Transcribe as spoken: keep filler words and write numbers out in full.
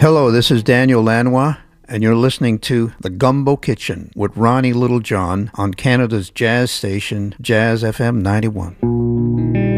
Hello, this is Daniel Lanois, and you're listening to The Gumbo Kitchen with Ronnie Littlejohn on Canada's jazz station, Jazz F M ninety-one.